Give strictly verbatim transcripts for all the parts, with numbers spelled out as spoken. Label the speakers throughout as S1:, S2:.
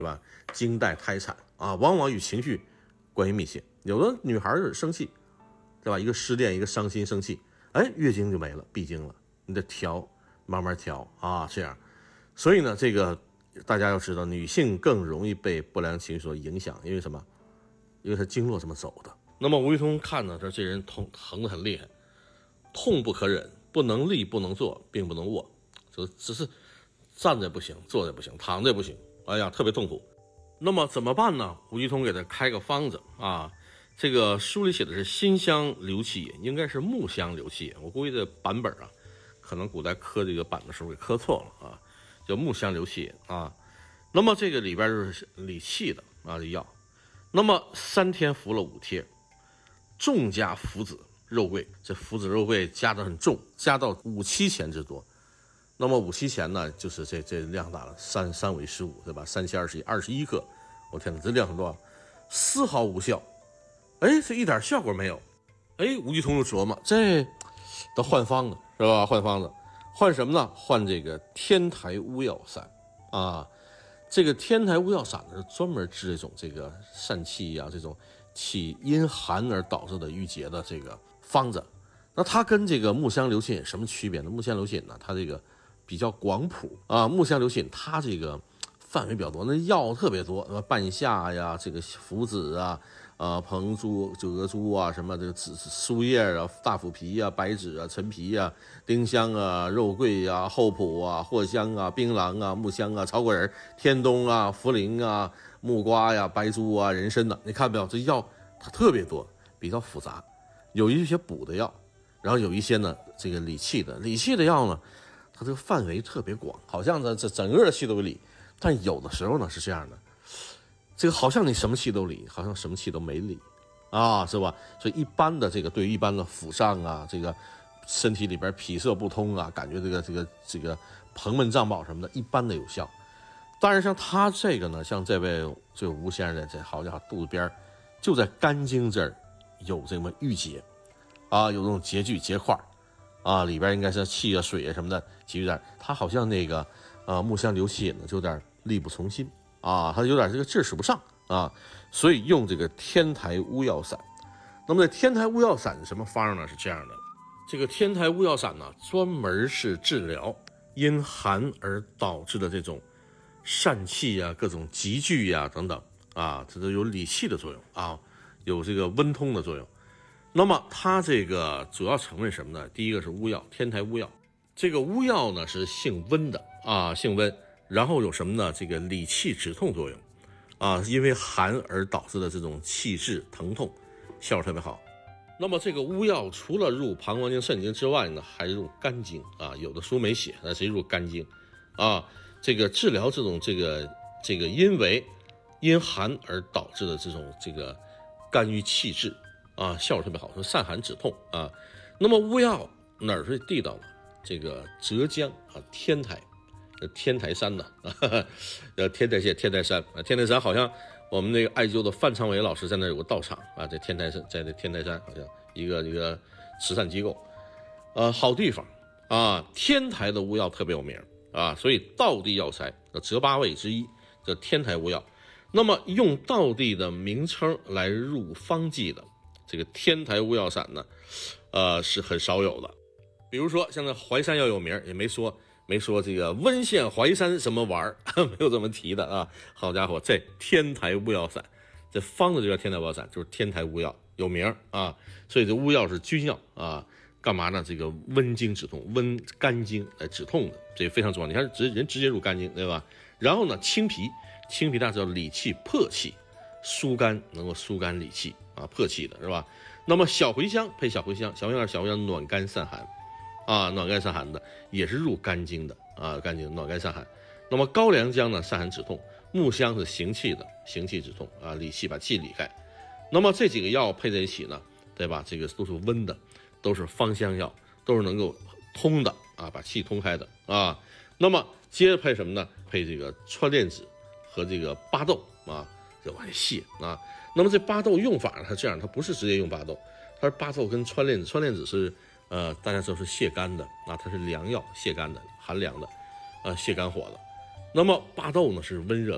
S1: 对吧？经带胎产啊，往往与情绪关系密切。有的女孩是生气，对吧？一个失恋，一个伤心，生气，哎，月经就没了，闭经了，你得调，慢慢调啊，这样。所以呢，这个大家要知道，女性更容易被不良情绪所影响，因为什么？因为她经络这么走的。那么吴玉通看呢，这这人痛疼得很厉害，痛不可忍，不能立，不能坐，并不能卧，就只是站着不行，坐着不行，躺着也不行，哎呀，特别痛苦。那么怎么办呢？吴玉通给他开个方子啊，这个书里写的是辛香留气也，应该是木香留气也，我估计这版本啊，可能古代刻这个版的时候给刻错了啊，叫木香留气也啊。那么这个里边就是理气的啊这药，那么三天服了五贴，重加附子肉桂，这附子肉桂加的很重，加到五七钱之多。那么五七钱呢，就是这这量大了，三三为十五，对吧？三七二十一，二十一克，我天哪，这量很多，丝毫无效。哎，这一点效果没有。哎，吴继通就琢磨，这得换方子是吧？换方子，换什么呢？换这个天台乌药散啊。这个天台乌药散呢，是专门治这种这个疝气呀、啊，这种气因寒而导致的郁结的这个方子。那它跟这个木香留气饮什么区别呢？木香留气饮呢，它这个比较广谱啊，木香留气饮它这个范围比较多，那药特别多，什么半夏呀，这个附子啊，呃，蓬珠、就鹅珠啊，什么这个紫苏叶啊、大腐皮啊、白芷啊、陈皮啊、丁香啊、肉桂啊、厚朴啊、藿香啊、槟榔啊、木香啊、草果仁、天冬啊、茯苓啊、木瓜呀、白术啊、人参的，你看没有？这药它特别多，比较复杂，有一些补的药，然后有一些呢，这个理气的，理气的药呢。它这个范围特别广，好像呢这整个的气都理，但有的时候呢是这样的，这个好像你什么气都理，好像什么气都没理啊，是吧？所以一般的这个对于一般的腹胀啊，这个身体里边脾塞不通啊，感觉这个这个这个膨闷胀饱什么的，一般的有效。当然像他这个呢，像这位这位吴先生的这好家伙肚子边就在肝经这儿有这么郁结啊，有这种结聚结块。啊，里边应该是气啊、水啊什么的积聚在，它好像那个呃木香留气饮呢，就有点力不从心啊，它有点这个劲儿使不上啊，所以用这个天台乌药散。那么这天台乌药散什么方呢？是这样的，这个天台乌药散呢，专门是治疗因寒而导致的这种疝气啊、各种积聚呀、啊、等等啊，这都有理气的作用啊，有这个温通的作用。那么它这个主要成分什么呢？第一个是乌药，天台乌药。这个乌药呢是性温的啊，性温，然后有什么呢？这个理气止痛作用啊，因为寒而导致的这种气滞疼痛，效果特别好。那么这个乌药除了入膀胱经、肾经之外呢，还入肝经啊，有的书没写，但是入肝经啊。这个治疗这种这个这个因为因寒而导致的这种这个肝郁气滞。啊，效果特别好，说散寒止痛啊。那么乌药哪儿是地道呢？这个浙江啊，天台，天台山呢，呃，天台县天台山啊，天台山好像我们那个艾灸的范昌伟老师在那有个道场啊，在天台山，在这天台山好像一个一个慈善机构，呃，好地方啊。天台的乌药特别有名啊，所以道地药材的浙八味之一，这天台乌药。那么用道地的名称来入方剂的。这个天台乌药散呢，呃，是很少有的。比如说，像那淮山药有名，也没说没说这个温县淮山什么玩儿，没有这么提的啊。好家伙，这天台乌药散，这方子就叫天台乌药散，就是天台乌药有名啊。所以这乌药是君药啊，干嘛呢？这个温经止痛，温肝经来止痛的，这非常重要。你看，直人直接入肝经，对吧？然后呢，清脾，清脾大家知道理气破气，疏肝能够疏肝理气。啊，破气的是吧？那么小茴香配小茴香，小茴香小茴香暖肝散寒，啊，暖肝散寒的也是入肝经的啊，肝经暖肝散寒。那么高良姜呢，散寒止痛；木香是行气的，行气止痛啊，理气把气理开。那么这几个药配在一起呢，对吧？这个都是温的，都是芳香药，都是能够通的啊，把气通开的啊。那么接着配什么呢？配这个川链子和这个巴豆啊，这往下泻啊。那么这巴豆用法呢，它这样，它不是直接用巴豆，它是巴豆跟川链子，川链子是呃大家知道是泻肝的啊，它是凉药，泻肝的，寒凉的，啊、呃、泻肝火的。那么巴豆呢是温热的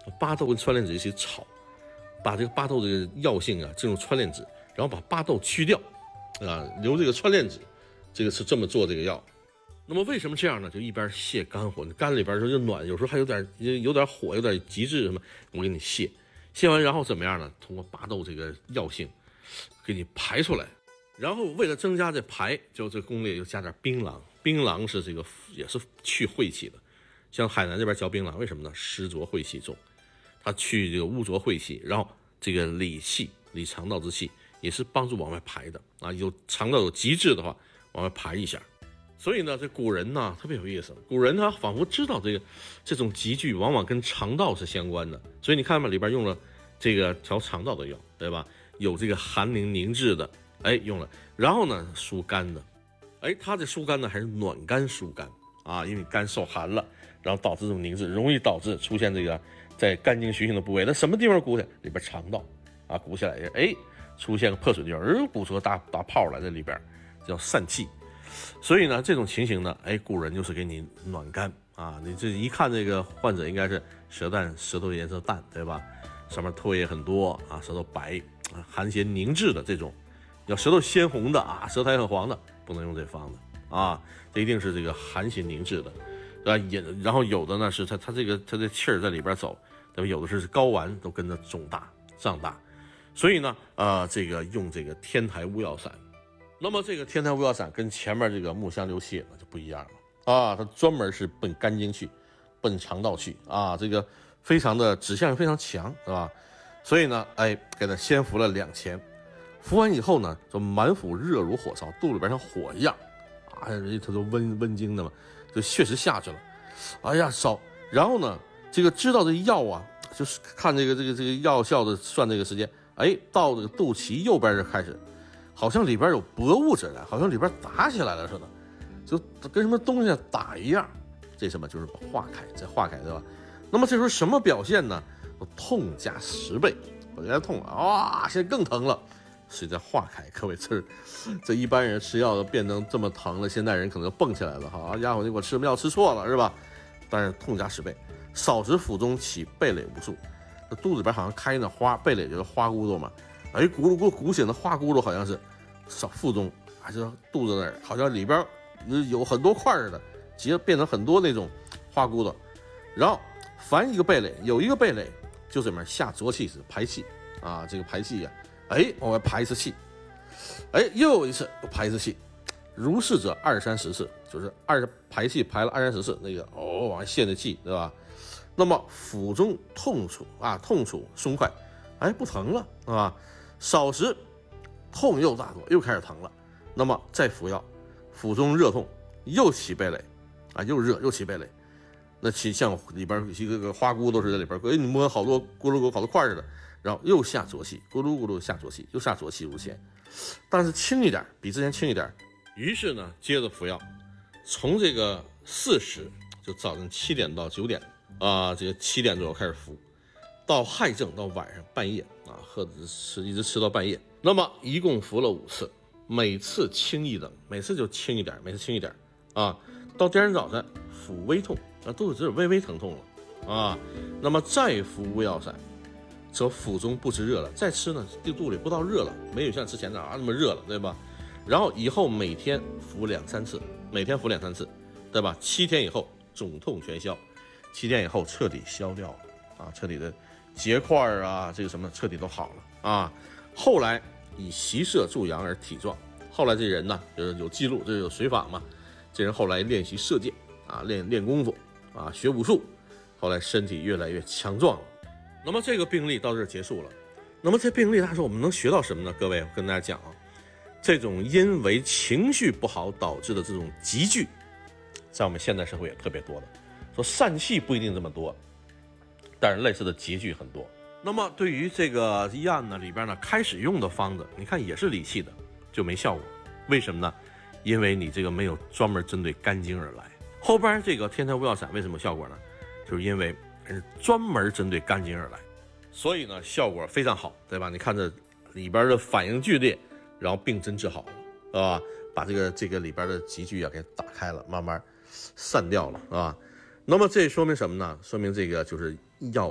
S1: 巴豆跟川莲子一起炒，把这个巴豆这个药性啊进入川莲子，然后把巴豆去掉，啊，留这个川莲子，这个是这么做这个药。那么为什么这样呢？就一边泻肝火，肝里边就暖，有时候还有点有点火，有点急滞什么，我给你泻，泻完然后怎么样呢？通过巴豆这个药性，给你排出来。然后为了增加这排，就这宫里又加点槟榔，槟榔是这个也是去晦气的。像海南这边嚼槟榔，为什么呢？湿浊晦气重，它去这个污浊晦气，然后这个理气、理肠道之气，也是帮助往外排的啊。有肠道有积滞的话，往外排一下。所以呢，这古人呢特别有意思，古人他仿佛知道这个这种积聚往往跟肠道是相关的。所以你看嘛，里边用了这个调肠道的药，对吧？有这个寒凝凝滞的。哎，用了，然后呢，疏肝的，哎，它这疏肝呢还是暖肝疏肝啊，因为肝受寒了，然后导致这种凝滞，容易导致出现这个在肝经循行的部位，那什么地方鼓起来？里边肠道啊，鼓起来，哎，出现个破损地方，呃，鼓出个大大泡来，这里边叫散气。所以呢，这种情形呢，哎，古人就是给你暖肝啊，你这一看这个患者应该是舌淡，舌头颜色淡，对吧？上面唾液很多啊，舌头白，寒邪凝滞的这种。要舌头鲜红的啊，舌苔很黄的，不能用这方子啊，这一定是这个寒邪凝滞的，啊，也然后有的呢是它它这个它这气儿在里边走，那么有的是睾丸都跟着肿大胀大，所以呢，呃，这个用这个天台乌药散，那么这个天台乌药散跟前面这个木香溜泻那就不一样了啊，它专门是奔肝经去，奔肠道去啊，这个非常的指向非常强，是吧？所以呢，哎，给它先服了两钱。服完以后呢，就满腹热如火烧，肚里边像火一样，啊，他就温温经的嘛，就确实下去了。哎呀，烧，然后呢，这个知道这药啊，就是看这个这个这个药效的算这个时间，哎，到这个肚脐右边就开始，好像里边有薄雾之来，好像里边打起来了似的，就跟什么东西打一样。这什么就是化开，这化开对吧？那么这时候什么表现呢？痛加十倍，我原来痛了，哇，现在更疼了。是在化开，各位，这这一般人吃药都变成这么疼了，现代人可能就蹦起来了，好家伙，你给我吃什么药吃错了是吧？但是痛加十倍，少时腹中起蓓蕾无数，那肚子里边好像开那花，蓓蕾就是花骨朵嘛，哎，咕噜咕噜鼓起那花骨朵好像是少腹中还是肚子那儿，好像里边有很多块似的，结变成很多那种花骨朵，然后凡一个蓓蕾，有一个蓓蕾就这么下浊气时排气啊，这个排气呀、啊。哎，往外排一次气，哎，又有一次又排一次气，如是者二三十次，就是二排气排了二三十次，那个哦往外泄的气，对吧？那么腹中痛楚啊，痛楚松快，哎，不疼了啊。少时痛又大多，又开始疼了。那么再服药，腹中热痛，又起蓓蕾啊，又热又起蓓蕾，那起像里边一个个花骨朵似的，里边哎，你摸好多咕噜咕噜好多块似的。然后又下浊气，咕噜咕噜下浊气，又下浊气如前，但是轻一点，比之前轻一点。于是呢，接着服药，从这个巳时，就早上七点到九点啊，这个七点左右开始服，到亥正到晚上半夜啊，喝吃一直吃到半夜。那么一共服了五次，每次轻一等，每次就轻一点，每次轻一点啊。到第二天早晨，腹微痛，啊，肚子只有微微疼痛了啊。那么再服乌药散。则腹中不知热了，再吃呢，肚里不到热了，没有像之前那啊那么热了，对吧？然后以后每天服两三次，每天服两三次，对吧？七天以后肿痛全消，七天以后彻底消掉了啊，彻底的结块啊，这个什么彻底都好了啊。后来以习射助阳而体壮，后来这人呢，就是有记录，这有水法嘛，这人后来练习射箭啊，练练功夫啊，学武术，后来身体越来越强壮了。那么这个病例到这儿结束了。那么这病例，他说我们能学到什么呢？各位，我跟大家讲啊，这种因为情绪不好导致的这种急聚，在我们现代社会也特别多的。说疝气不一定这么多，但是类似的急聚很多。那么对于这个医案呢里边呢开始用的方子，你看也是理气的，就没效果。为什么呢？因为你这个没有专门针对肝经而来。后边这个天台乌药散为什么有效果呢？就是因为是专门针对肝经而来，所以呢效果非常好，对吧？你看这里边的反应剧烈，然后病真治好了，是吧？把这个这个里边的急聚啊给打开了，慢慢散掉了，是吧？那么这说明什么呢？说明这个就是药啊，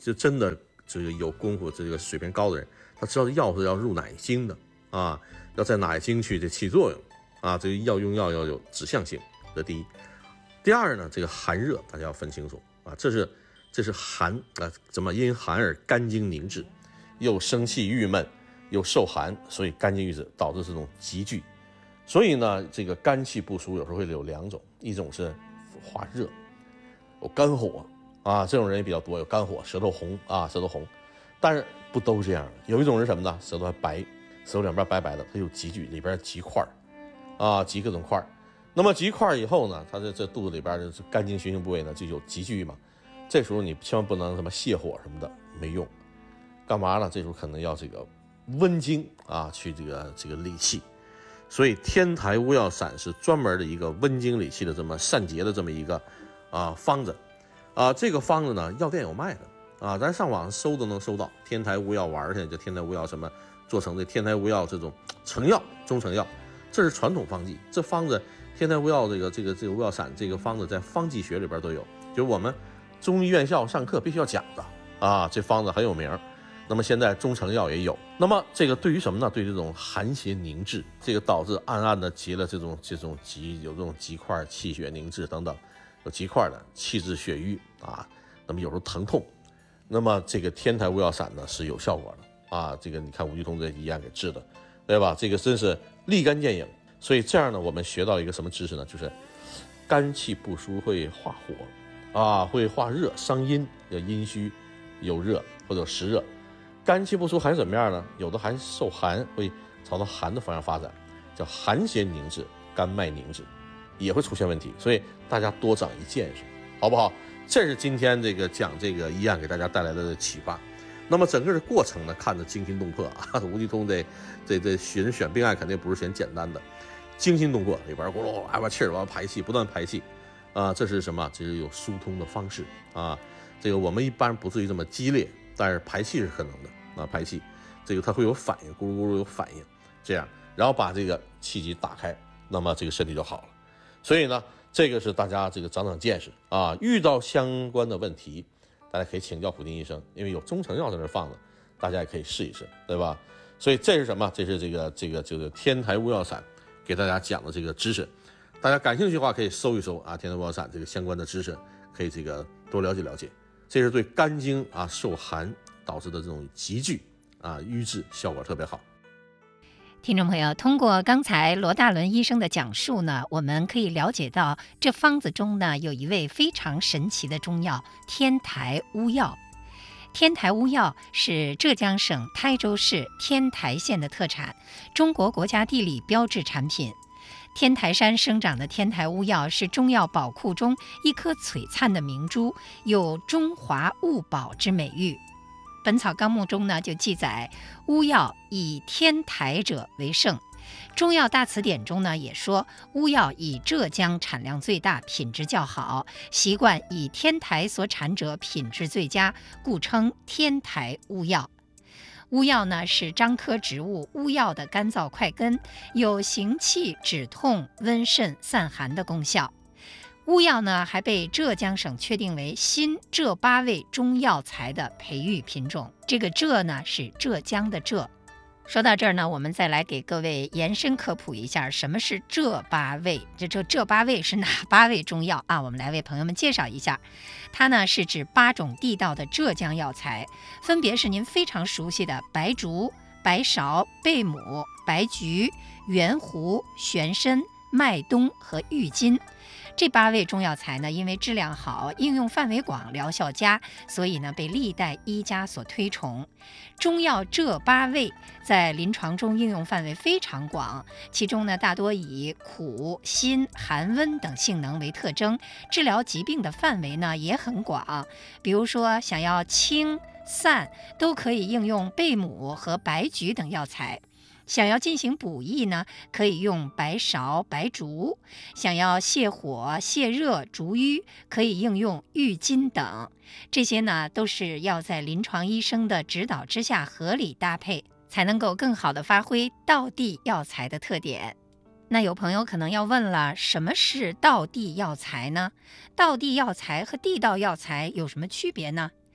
S1: 就真的这个有功夫，这个水平高的人，他知道药是要入哪一经的啊，要在哪一经去这起作用啊，这个药用药要有指向性，这第一。第二呢，这个寒热大家要分清楚啊，这是这是寒啊，怎么因寒而肝经凝滞，又生气郁闷，又受寒，所以肝经郁滞导致这种急聚。所以呢，这个肝气不舒有时候会有两种，一种是化热，有肝火啊，这种人也比较多，有肝火，舌头红啊，舌头红。但是不都这样，有一种是什么呢？舌头还白，舌头两边白白的，它有积聚，里边积块啊，积各种块。那么积块以后呢，它这这肚子里边的肝经循行部位呢就有积聚嘛。这时候你千万不能什么泻火什么的，没用。干嘛呢？这时候可能要这个温经啊，去这个这个理气。所以天台乌药散是专门的一个温经理气的这么散结的这么一个啊方子啊。这个方子呢，药店有卖的啊，咱上网上搜都能搜到。天台乌药丸去，就天台乌药什么做成的天台乌药这种成药、中成药，这是传统方剂。这方子天台乌药这个这个这个乌药散这个方子在方剂学里边都有，就是我们中医院校上课必须要讲的啊。这方子很有名。那么现在中成药也有，那么这个对于什么呢？对于这种寒邪凝滞，这个导致暗暗的结了这种这种积，有这种积块、气血凝滞等等，有积块的气滞血瘀啊，那么有时候疼痛，那么这个天台乌药散呢是有效果的啊。这个你看吴鞠通这医案给治的，对吧？这个真是立竿见影。所以这样呢，我们学到一个什么知识呢？就是肝气不舒会化火啊，会化热，伤阴，有阴虚，有热或者实热。肝气不舒还是怎么样呢？有的还受寒，会朝到寒的方向发展，叫寒邪凝滞，肝脉凝滞，也会出现问题。所以大家多长一见识，好不好？这是今天这个讲这个医案给大家带来的启发。那么整个的过程呢，看着惊心动魄啊！吴鞠通这这这选选病案肯定不是选简单的，惊心动魄，里边咕噜啊把气儿往排气，不断排气啊，这是什么？这是有疏通的方式啊。这个我们一般不至于这么激烈。但是排气是可能的啊，排气这个它会有反应，咕噜咕噜有反应，这样然后把这个气机打开，那么这个身体就好了。所以呢，这个是大家这个长长见识啊，遇到相关的问题，大家可以请教普丁医生，因为有中成药在那放着，大家也可以试一试，对吧？所以这是什么？这是这个这个这个天台乌药散给大家讲的这个知识，大家感兴趣的话可以搜一搜啊，天台乌药散这个相关的知识，可以这个多了解了解。这是对肝经啊受寒导致的这种急聚啊瘀滞效果特别好。
S2: 听众朋友，通过刚才罗大伦医生的讲述呢，我们可以了解到这方子中呢有一味非常神奇的中药——天台乌药。天台乌药是浙江省台州市天台县的特产，中国国家地理标志产品。天台山生长的天台乌药是中药宝库中一颗璀璨的明珠，有中华物宝之美誉。本草纲目中呢就记载，乌药以天台者为盛。中药大词典中呢也说，乌药以浙江产量最大，品质较好，习惯以天台所产者品质最佳，故称天台乌药。乌药呢是樟科植物乌药的干燥块根，有行气、止痛、温肾、散寒的功效。乌药呢还被浙江省确定为新浙八味中药材的培育品种。这个浙呢是浙江的浙。说到这儿呢，我们再来给各位延伸科普一下，什么是浙八味？这这浙八味是哪八味中药啊？我们来为朋友们介绍一下。它呢是指八种地道的浙江药材，分别是您非常熟悉的白术、白芍、贝母、白菊、圆胡、玄参、麦冬和郁金。这八味中药材呢，因为质量好、应用范围广、疗效佳，所以呢被历代医家所推崇。中药这八味在临床中应用范围非常广，其中呢大多以苦、辛、寒、温等性能为特征，治疗疾病的范围呢也很广。比如说想要清散，都可以应用贝母和白菊等药材。想要进行补益呢，可以用白芍、白术；想要泻火、泻热、逐瘀，可以应用郁金等。这些呢，都是要在临床医生的指导之下合理搭配，才能够更好地发挥道地药材的特点。那有朋友可能要问了，什么是道地药材呢？道地药材和地道药材有什么区别呢？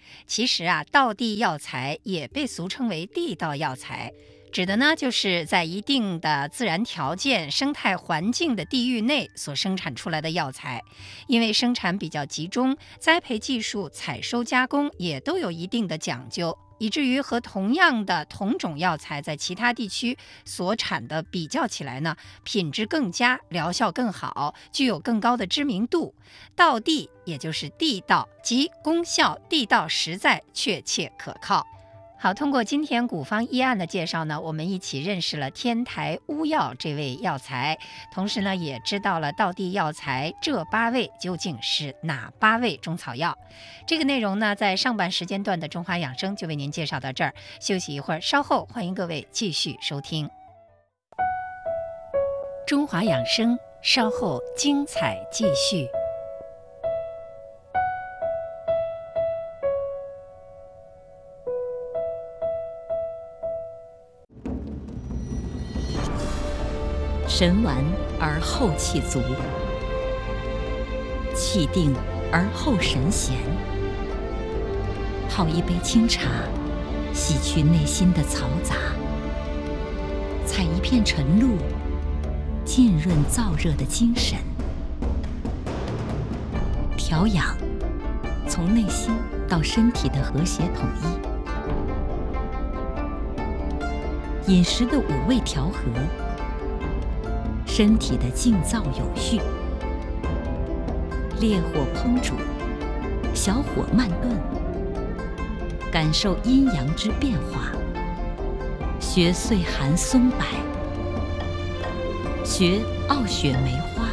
S2: 其实啊，道地药材也被俗称为地道药材，指的呢就是在一定的自然条件、生态环境的地域内所生产出来的药材。因为生产比较集中，栽培技术、采收加工也都有一定的讲究，以至于和同样的同种药材在其他地区所产的比较起来呢，品质更佳，疗效更好，具有更高的知名度。道地也就是地道，即功效地道实在、确切可靠。好，通过今天古方医案的介绍呢，我们一起认识了天台乌药这味药材，同时呢，也知道了道地药材这八味究竟是哪八味中草药。这个内容呢，在上半时间段的中华养生就为您介绍到这儿，休息一会儿，稍后欢迎各位继续收听。中华养生稍后精彩继续。
S3: 神完而后气足，气定而后神闲。泡一杯清茶，洗去内心的嘈杂；采一片晨露，浸润燥热的精神。调养，从内心到身体的和谐统一。饮食的五味调和，身体的静躁有序。烈火烹煮，小火慢炖，感受阴阳之变化。学岁寒松柏，学傲雪梅花。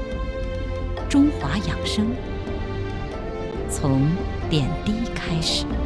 S3: 中华养生，从点滴开始。